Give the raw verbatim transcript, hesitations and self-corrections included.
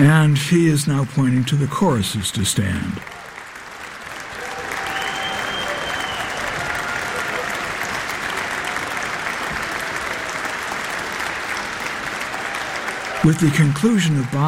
And he is now pointing to the choruses to stand. With the conclusion of Bach